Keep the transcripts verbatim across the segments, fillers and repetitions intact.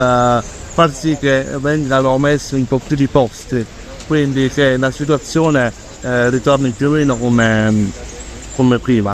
uh, far sì che vengano messi in po' più di posti, quindi che la situazione eh, ritorni più o meno come, come prima.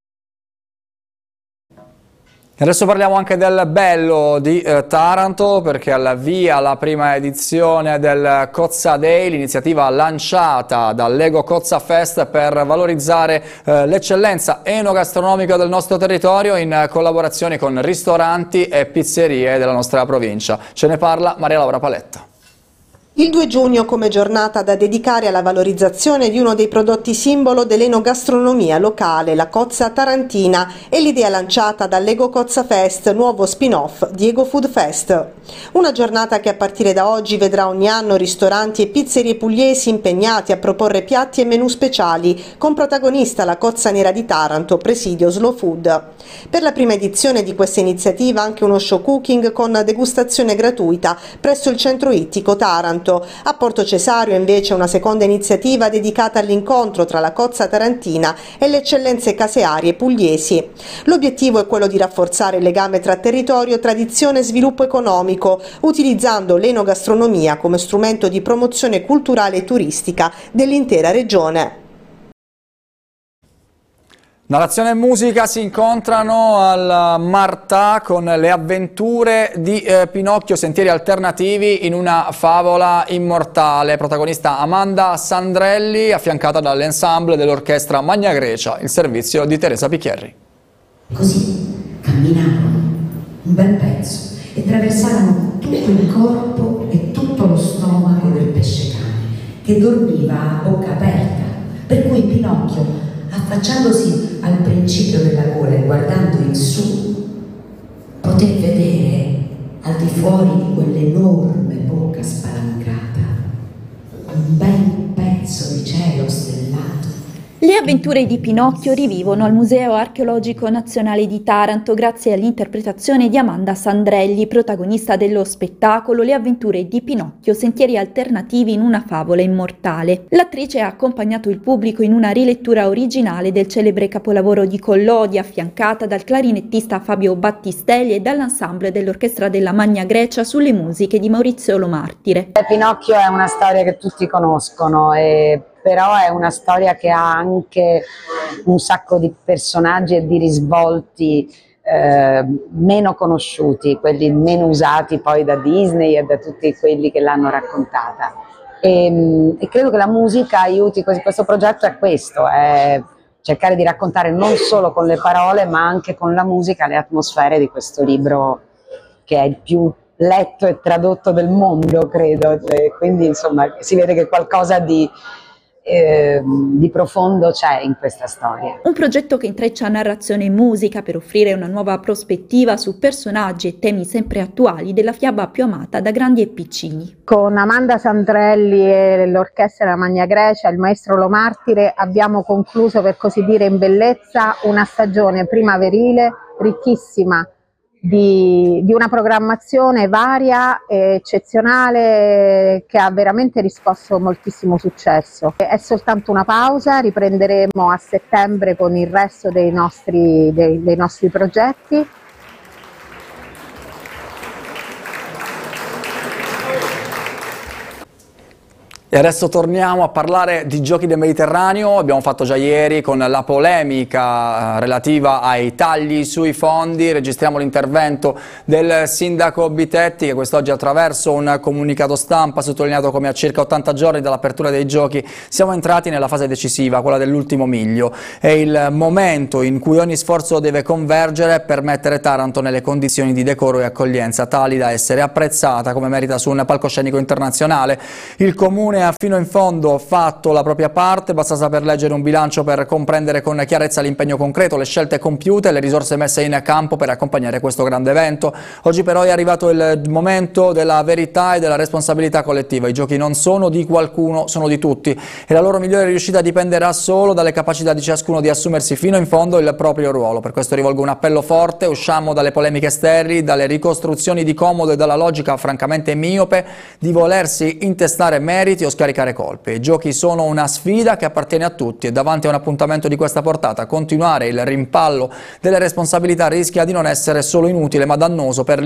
Adesso parliamo anche del bello di eh, Taranto, perché al via la prima edizione del Cozza Day, l'iniziativa lanciata dal Lego Cozza Fest per valorizzare eh, l'eccellenza enogastronomica del nostro territorio in collaborazione con ristoranti e pizzerie della nostra provincia. Ce ne parla Maria Laura Paletta. Il due giugno come giornata da dedicare alla valorizzazione di uno dei prodotti simbolo dell'enogastronomia locale, la cozza tarantina, è l'idea lanciata dal Lego Cozza Fest, nuovo spin-off di Ego Food Fest. Una giornata che a partire da oggi vedrà ogni anno ristoranti e pizzerie pugliesi impegnati a proporre piatti e menù speciali, con protagonista la cozza nera di Taranto, presidio Slow Food. Per la prima edizione di questa iniziativa anche uno show cooking con degustazione gratuita presso il centro ittico Taranto. A Porto Cesario invece una seconda iniziativa dedicata all'incontro tra la cozza tarantina e le eccellenze casearie pugliesi. L'obiettivo è quello di rafforzare il legame tra territorio, tradizione e sviluppo economico, utilizzando l'enogastronomia come strumento di promozione culturale e turistica dell'intera regione. Narrazione e musica si incontrano al Martà con le avventure di eh, Pinocchio, sentieri alternativi in una favola immortale. Protagonista Amanda Sandrelli, affiancata dall'ensemble dell'orchestra Magna Grecia, il servizio di Teresa Picchierri. Così camminavano un bel pezzo e attraversavano tutto il corpo e tutto lo stomaco del pesce cane, che dormiva a bocca aperta, per cui Pinocchio, affacciandosi al principio della gola e guardando in su, poté vedere al di fuori di quell'enorme bocca spalancata un bel pezzo di cielo stellato. Le avventure di Pinocchio rivivono al Museo Archeologico Nazionale di Taranto grazie all'interpretazione di Amanda Sandrelli, protagonista dello spettacolo Le avventure di Pinocchio, sentieri alternativi in una favola immortale. L'attrice ha accompagnato il pubblico in una rilettura originale del celebre capolavoro di Collodi, affiancata dal clarinettista Fabio Battistelli e dall'ensemble dell'orchestra della Magna Grecia sulle musiche di Maurizio Lo Martire. Pinocchio è una storia che tutti conoscono e però è una storia che ha anche un sacco di personaggi e di risvolti eh, meno conosciuti, quelli meno usati poi da Disney e da tutti quelli che l'hanno raccontata. E, e credo che la musica aiuti, questo progetto è questo, è cercare di raccontare non solo con le parole ma anche con la musica le atmosfere di questo libro che è il più letto e tradotto del mondo, credo, e quindi insomma si vede che qualcosa di Eh, di profondo c'è in questa storia. Un progetto che intreccia narrazione e musica per offrire una nuova prospettiva su personaggi e temi sempre attuali della fiaba più amata da grandi e piccini. Con Amanda Sandrelli e l'orchestra della Magna Grecia, il maestro Lo Martire, abbiamo concluso, per così dire, in bellezza una stagione primaverile ricchissima Di, di una programmazione varia e eccezionale che ha veramente riscosso moltissimo successo. È soltanto una pausa, riprenderemo a settembre con il resto dei nostri, dei, dei nostri progetti. E adesso torniamo a parlare di Giochi del Mediterraneo. Abbiamo fatto già ieri con la polemica relativa ai tagli sui fondi. Registriamo l'intervento del sindaco Bitetti, che quest'oggi attraverso un comunicato stampa ha sottolineato come a circa ottanta giorni dall'apertura dei giochi siamo entrati nella fase decisiva, quella dell'ultimo miglio. È il momento in cui ogni sforzo deve convergere per mettere Taranto nelle condizioni di decoro e accoglienza tali da essere apprezzata come merita su un palcoscenico internazionale. Il comune ha fino in fondo fatto la propria parte, basta saper leggere un bilancio per comprendere con chiarezza l'impegno concreto, le scelte compiute e le risorse messe in campo per accompagnare questo grande evento. Oggi però è arrivato il momento della verità e della responsabilità collettiva. I giochi non sono di qualcuno, sono di tutti e la loro migliore riuscita dipenderà solo dalle capacità di ciascuno di assumersi fino in fondo il proprio ruolo. Per questo rivolgo un appello forte: usciamo dalle polemiche sterili, dalle ricostruzioni di comodo e dalla logica francamente miope di volersi intestare meriti o scaricare colpe. I giochi sono una sfida che appartiene a tutti e davanti a un appuntamento di questa portata continuare il rimpallo delle responsabilità rischia di non essere solo inutile ma dannoso per